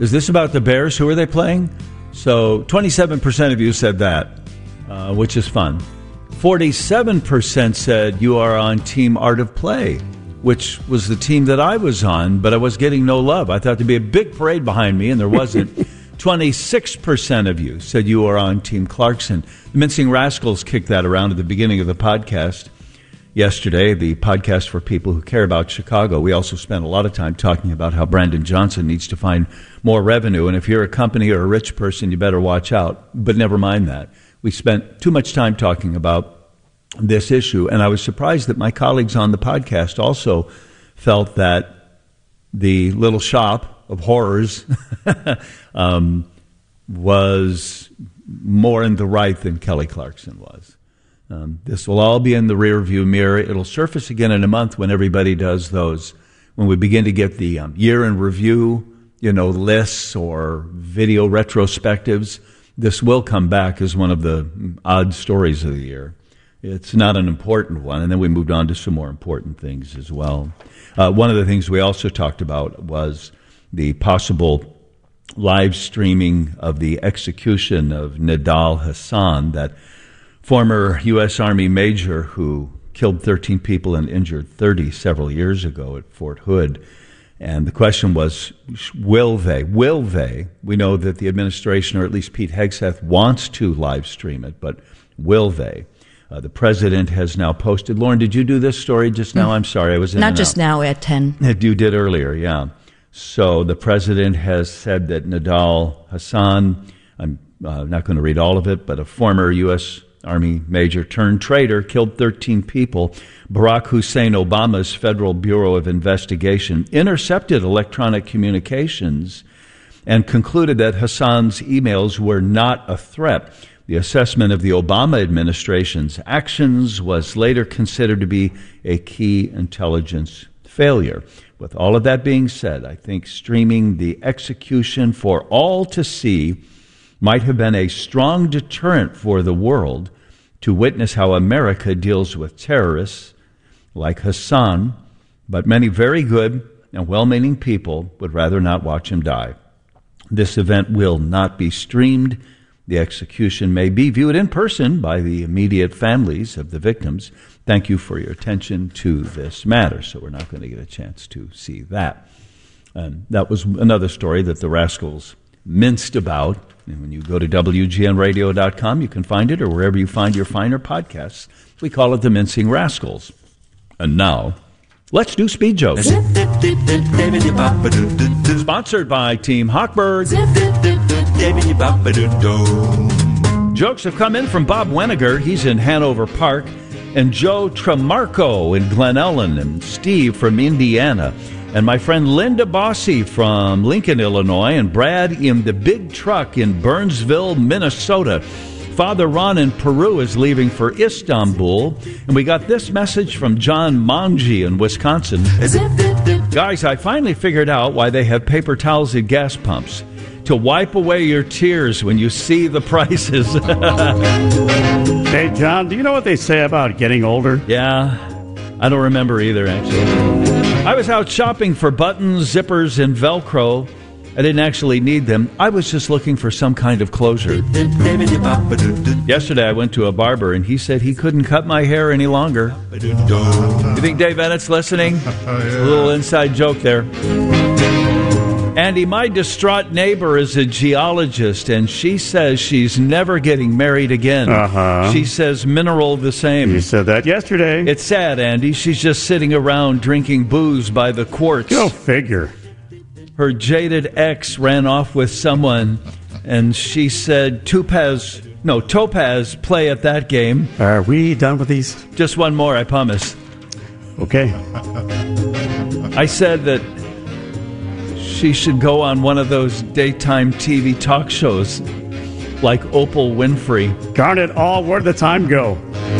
Is this about the Bears? Who are they playing? So 27% of you said that, which is fun. 47% said you are on Team Art of Play, which was the team that I was on, but I was getting no love. I thought there'd be a big parade behind me, and there wasn't. 26% of you said you are on Team Clarkson. The Mincing Rascals kicked that around at the beginning of the podcast yesterday, the podcast for people who care about Chicago. We also spent a lot of time talking about how Brandon Johnson needs to find more revenue, and if you're a company or a rich person, you better watch out. But never mind that. We spent too much time talking about this issue, and I was surprised that my colleagues on the podcast also felt that the little shop of horrors was more in the right than Kelly Clarkson was. This will all be in the rearview mirror. It'll surface again in a month when everybody does those, when we begin to get the year in review, lists or video retrospectives. This will come back as one of the odd stories of the year. It's not an important one, and then we moved on to some more important things as well. One of the things we also talked about was the possible live streaming of the execution of Nidal Hasan, that former U.S. Army major who killed 13 people and injured 30 several years ago at Fort Hood. And the question was, will they? We know that the administration, or at least Pete Hegseth, wants to live stream it, but will they? The president has now posted. Lauren, did you do this story just now? I'm sorry, I was in Not just now, at 10. You did earlier, yeah. So the president has said that Nidal Hasan, I'm not going to read all of it, but a former U.S. Army major turned traitor, killed 13 people. Barack Hussein Obama's Federal Bureau of Investigation intercepted electronic communications and concluded that Hassan's emails were not a threat. The assessment of the Obama administration's actions was later considered to be a key intelligence failure. With all of that being said, I think streaming the execution for all to see might have been a strong deterrent for the world to witness how America deals with terrorists like Hassan, but many very good and well-meaning people would rather not watch him die. This event will not be streamed. The execution may be viewed in person by the immediate families of the victims. Thank you for your attention to this matter. So we're not going to get a chance to see that. And that was another story that the Rascals minced about. And when you go to WGNradio.com, you can find it, or wherever you find your finer podcasts. We call it the Mincing Rascals. And now, let's do speed jokes. Sponsored by Team Hochberg. Jokes have come in from Bob Weniger. He's in Hanover Park. And Joe Tramarco in Glen Ellen. And Steve from Indiana. And my friend Linda Bossy from Lincoln, Illinois. And Brad in the big truck in Burnsville, Minnesota. Father Ron in Peru is leaving for Istanbul. And we got this message from John Manji in Wisconsin. Guys, I finally figured out why they have paper towels at gas pumps. To wipe away your tears when you see the prices. Hey, John, do you know what they say about getting older? Yeah, I don't remember either, actually. I was out shopping for buttons, zippers, and Velcro. I didn't actually need them. I was just looking for some kind of closure. Yesterday, I went to a barber, and he said he couldn't cut my hair any longer. You think Dave Bennett's listening? A little inside joke there. Andy, my distraught neighbor is a geologist, and she says she's never getting married again. She says mineral the same. You said that yesterday. It's sad, Andy. She's just sitting around drinking booze by the quarts. Go figure. Her jaded ex ran off with someone, and she said, Topaz, play at that game. Are we done with these? Just one more, I promise. Okay. I said that she should go on one of those daytime TV talk shows like Oprah Winfrey. Darn it all, where'd the time go?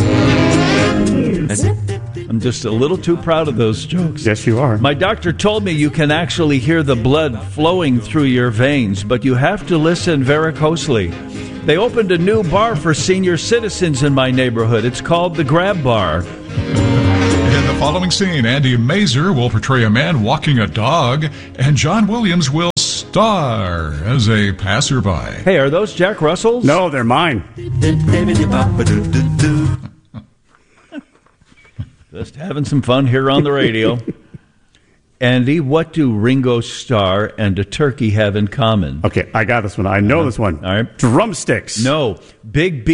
I'm just a little too proud of those jokes. Yes, you are. My doctor told me you can actually hear the blood flowing through your veins, but you have to listen varicosely. They opened a new bar for senior citizens in my neighborhood. It's called the Grab Bar. In the following scene, Andy Mazer will portray a man walking a dog, and John Williams will Starr as a passerby. Hey, are those Jack Russells? No, they're mine. Just having some fun here on the radio. Andy, what do Ringo Starr and a turkey have in common? Okay, I got this one. I know this one. All right. Drumsticks. No, Big B.